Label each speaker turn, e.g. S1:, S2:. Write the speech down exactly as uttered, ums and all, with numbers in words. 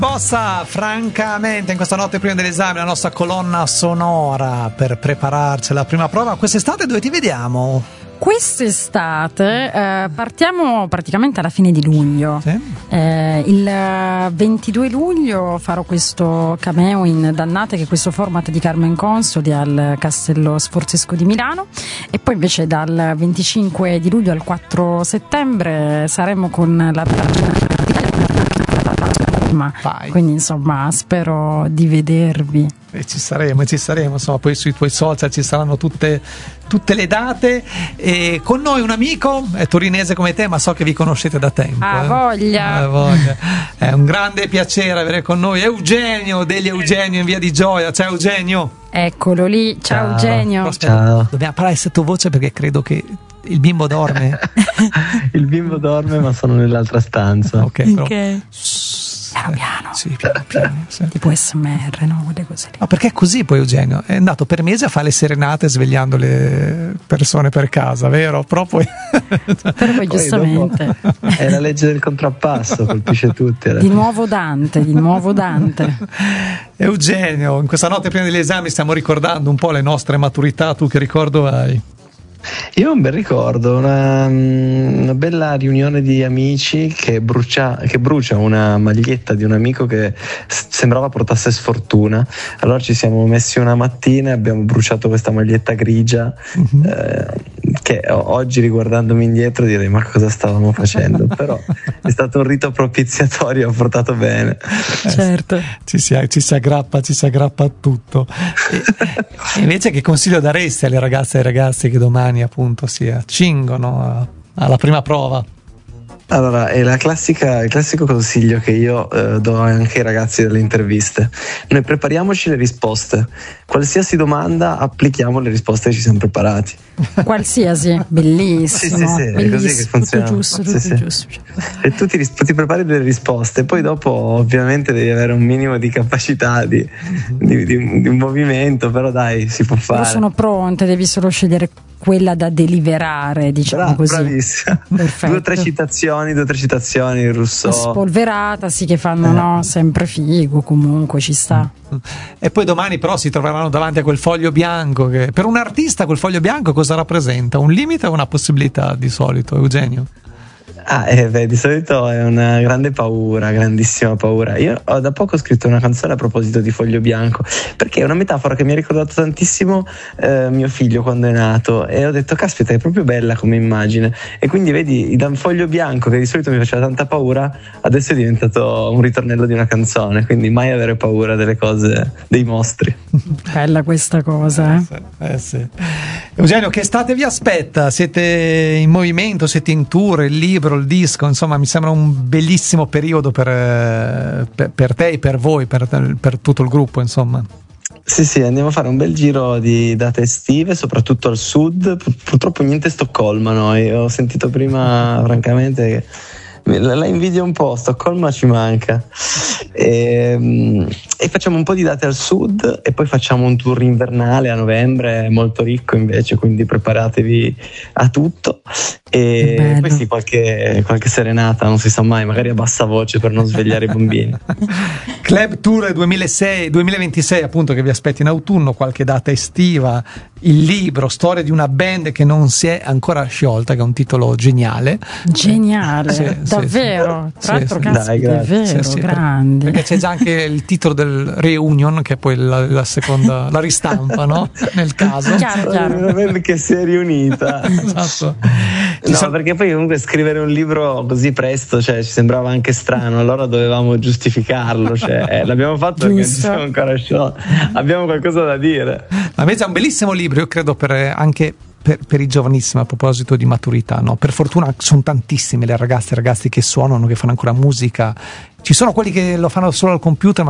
S1: Bossa, francamente, in questa notte prima dell'esame, la nostra colonna sonora per prepararci alla prima prova. Quest'estate dove ti vediamo?
S2: Quest'estate eh, partiamo praticamente alla fine di luglio.
S1: Sì.
S2: Eh, il ventidue luglio farò questo cameo in Dannate, che è questo format di Carmen Consoli al Castello Sforzesco di Milano, e poi invece dal venticinque di luglio al quattro settembre saremo con la
S1: Vai.
S2: Quindi insomma spero di vedervi.
S1: E ci saremo, ci saremo, insomma, poi sui tuoi social ci saranno tutte, tutte le date. E con noi un amico, è torinese come te, ma so che vi conoscete da tempo.
S2: Ah,
S1: eh.
S2: voglia.
S1: Ah, voglia. È un grande piacere avere con noi Eugenio degli Eugenio in Via di Gioia. Ciao Eugenio.
S2: Eccolo lì, ciao, ciao. Eugenio.
S1: Aspetta,
S3: ciao.
S1: Dobbiamo parlare sottovoce perché credo che il bimbo dorme.
S3: Il bimbo dorme, ma sono nell'altra stanza.
S1: Ok,
S2: okay.
S1: Però...
S2: Piano piano,
S1: sì, piano, piano sì.
S2: Tipo S M R, no? Quelle cose lì.
S1: Ma perché è così poi Eugenio? È andato per mesi a fare le serenate svegliando le persone per casa, vero? Però poi,
S2: Però poi giustamente
S3: è la legge del contrappasso, colpisce tutti.
S2: Di nuovo Dante, di nuovo Dante.
S1: Eugenio, in questa notte prima degli esami stiamo ricordando un po' le nostre maturità. Tu che ricordo hai?
S3: Io ho un bel ricordo, una, una bella riunione di amici che brucia, che brucia una maglietta di un amico che s- sembrava portasse sfortuna. Allora ci siamo messi una mattina e abbiamo bruciato questa maglietta grigia, mm-hmm. eh, che oggi riguardandomi indietro direi ma cosa stavamo facendo, però è stato un rito propiziatorio, ha portato bene.
S2: Certo.
S1: Eh, ci, si, ci si aggrappa, ci si aggrappa a tutto. E, e invece che consiglio daresti alle ragazze e ai ragazzi che domani appunto si accingono a, alla prima prova?
S3: Allora, è la classica, il classico consiglio che io eh, do anche ai ragazzi delle interviste. Noi prepariamoci le risposte. Qualsiasi domanda, applichiamo le risposte che ci siamo preparati.
S2: Qualsiasi, bellissimo.
S3: Sì, sì, sì,
S2: bellissimo.
S3: È così che funziona.
S2: Tutto giusto, tutto
S3: sì, sì.
S2: giusto.
S3: E tu ti, ti prepari delle risposte, poi dopo ovviamente devi avere un minimo di capacità di, di, di, di movimento, però dai, si può fare.
S2: Però sono pronte, devi solo scegliere quella da deliberare, diciamo
S3: Bra-
S2: così.
S3: Bravissima.
S2: Perfetto.
S3: Due o tre citazioni, due o tre citazioni, Rousseau.
S2: Spolverata, sì, che fanno eh. no, sempre figo, comunque ci sta.
S1: E poi domani però si troveranno davanti a quel foglio bianco che per un artista quel foglio bianco cosa rappresenta? Un limite o una possibilità di solito, Eugenio?
S3: Ah, eh, beh, di solito è una grande paura, grandissima paura. Io ho da poco scritto una canzone a proposito di foglio bianco, perché è una metafora che mi ha ricordato tantissimo eh, mio figlio quando è nato, e ho detto caspita, è proprio bella come immagine. E quindi vedi, da un foglio bianco che di solito mi faceva tanta paura, adesso è diventato un ritornello di una canzone, quindi mai avere paura delle cose, dei mostri.
S2: Bella questa cosa, eh?
S1: Eh sì, eh sì. Eugenio, che estate vi aspetta? Siete in movimento, siete in tour, il libro, il disco, insomma mi sembra un bellissimo periodo per, per, per te e per voi, per, per tutto il gruppo, insomma.
S3: Sì, sì, andiamo a fare un bel giro di date estive, soprattutto al sud. Purtroppo niente Stoccolma noi, ho sentito prima francamente che la invidio un po', Stoccolma ci manca. E, e facciamo un po' di date al sud e poi facciamo un tour invernale a novembre molto ricco invece, quindi preparatevi a tutto. E poi sì, qualche, qualche serenata, non si sa mai, magari a bassa voce per non svegliare i bambini.
S1: Club Tour duemilasei, duemilaventisei appunto, che vi aspetta in autunno, qualche data estiva, il libro Storia di una band che non si è ancora sciolta, che è un titolo geniale.
S2: Geniale,
S1: sì,
S2: davvero,
S1: sì,
S2: tra l'altro
S1: sì,
S2: caspita,
S3: dai, grazie.
S2: è vero,
S1: sì, sì,
S2: grandi.
S1: perché c'è già anche il titolo del Reunion, che è poi la, la seconda, la ristampa, no? Nel caso.
S2: Chiaro, chiaro.
S3: Una band che si è riunita.
S1: Esatto.
S3: No, sono... perché poi comunque scrivere un libro così presto, cioè, ci sembrava anche strano, allora dovevamo giustificarlo, cioè, eh, l'abbiamo fatto perché non ci siamo ancora sciolti, abbiamo qualcosa da dire.
S1: Ma invece è un bellissimo libro, io credo, per anche per, per i giovanissimi, a proposito di maturità, no? Per fortuna sono tantissime le ragazze e ragazzi che suonano, che fanno ancora musica. Ci sono quelli che lo fanno solo al computer, ma